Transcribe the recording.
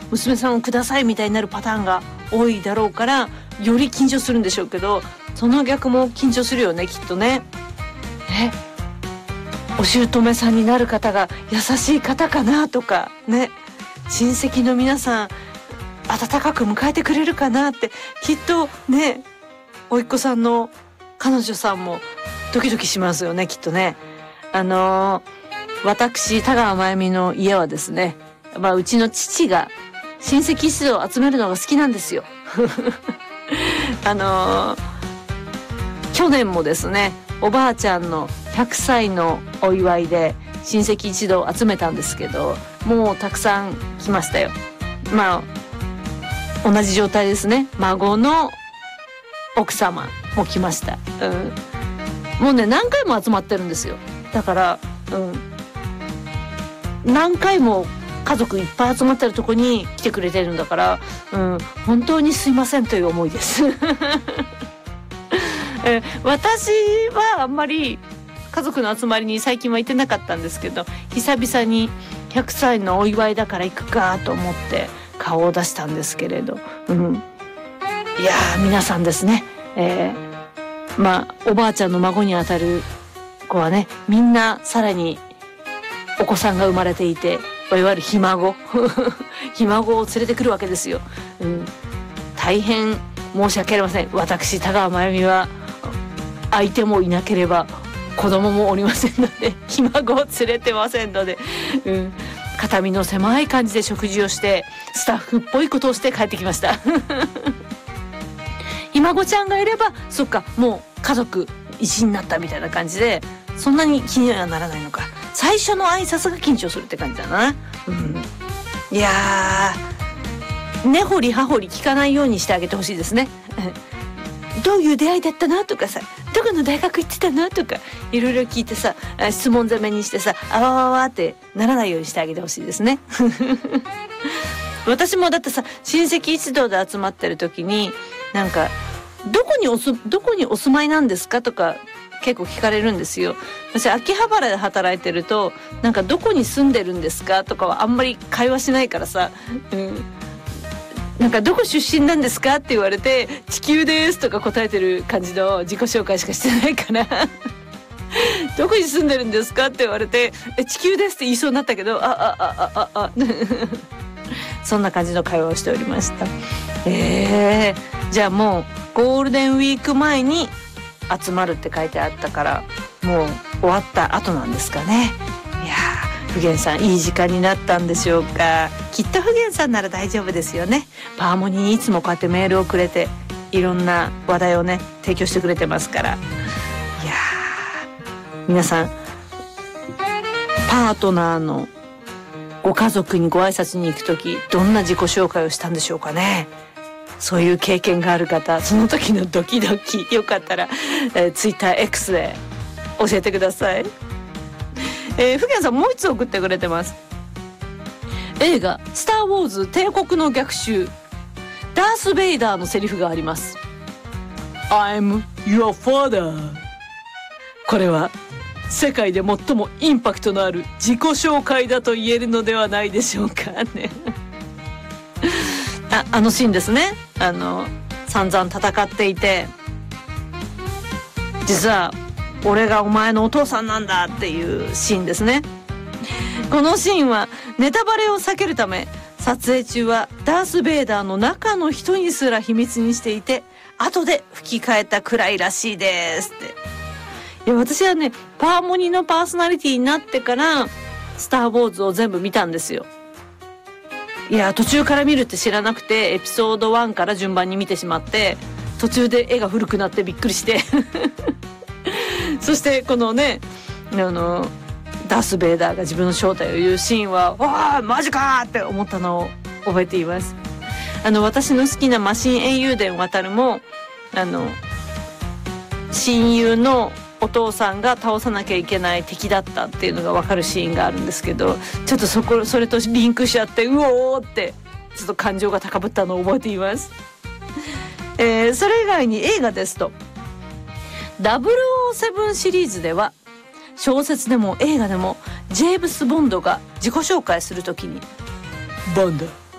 娘さんをくださいみたいになるパターンが多いだろうからより緊張するんでしょうけど、その逆も緊張するよねきっとね。お姑さんになる方が優しい方かなとかね、親戚の皆さん温かく迎えてくれるかなってきっとね、おいっ子さんの彼女さんもドキドキしますよねきっとね。私田川真由美の家はですね、うちの父が親戚一同を集めるのが好きなんですよ去年もですね、おばあちゃんの100歳のお祝いで親戚一同集めたんですけど、もうたくさん来ましたよ。同じ状態ですね。孫の奥様も来ました、もうね何回も集まってるんですよ。だから、何回も家族いっぱい集まってるとこに来てくれてるんだから、本当にすいませんという思いです私はあんまり家族の集まりに最近は行ってなかったんですけど、久々に100歳のお祝いだから行くかと思って顔を出したんですけれど、いやー皆さんですね、おばあちゃんの孫にあたる子はね、みんなさらにお子さんが生まれていて、いわゆるひ孫ひ孫を連れてくるわけですよ。大変申し訳ありません。私田川真由美は相手もいなければ子供もおりませんので、ひ孫を連れてませんので、肩身の狭い感じで食事をしてスタッフっぽいことをして帰ってきましたひ孫ちゃんがいればそっか、もう家族一になったみたいな感じで、そんなに気にはならないのか。最初の挨拶が緊張するって感じだな。いやー、根掘り葉掘り聞かないようにしてあげてほしいですねどういう出会いだったのとかさ、どこの大学行ってたのとかいろいろ聞いてさ、質問攻めにしてさ、あわわわってならないようにしてあげてほしいですね私もだってさ、親戚一同で集まってる時になんかどこにお住まいなんですかとか結構聞かれるんですよ。私秋葉原で働いてるとなんかどこに住んでるんですかとかはあんまり会話しないからさ、なんかどこ出身なんですかって言われて地球ですとか答えてる感じの自己紹介しかしてないからどこに住んでるんですかって言われて地球ですって言いそうになったけどそんな感じの会話をしておりました。じゃあもうゴールデンウィーク前に集まるって書いてあったからもう終わった後なんですかね。いやー、ふげんさんいい時間になったんでしょうか。きっとふげんさんなら大丈夫ですよね。パーモニーにいつもこうやってメールをくれていろんな話題をね提供してくれてますから。いやー、皆さんパートナーのご家族にご挨拶に行くときどんな自己紹介をしたんでしょうかね。そういう経験がある方、その時のドキドキよかったら、Twitter X で教えてください。ふげんさんもう一つ送ってくれてます。映画スターウォーズ帝国の逆襲、ダース・ベイダーのセリフがあります。 I'm your father。 これは世界で最もインパクトのある自己紹介だと言えるのではないでしょうかねあのシーンですね。散々戦っていて、実は俺がお前のお父さんなんだっていうシーンですね。このシーンはネタバレを避けるため撮影中はダース・ベイダーの中の人にすら秘密にしていて、後で吹き替えたくらいらしいですって。いや、私はねパーモニのパーソナリティになってからスター・ウォーズを全部見たんですよ。いや、途中から見るって知らなくてエピソード1から順番に見てしまって、途中で絵が古くなってびっくりしてそしてこのねダース・ベイダーが自分の正体を言うシーンは、わあマジかーって思ったのを覚えています。私の好きなマシン英雄伝渡るも親友のお父さんが倒さなきゃいけない敵だったっていうのが分かるシーンがあるんですけど、ちょっとそれとリンクしちゃってうおーってちょっと感情が高ぶったのを覚えています。それ以外に映画ですと007シリーズでは小説でも映画でもジェームス・ボンドが自己紹介するときにボンド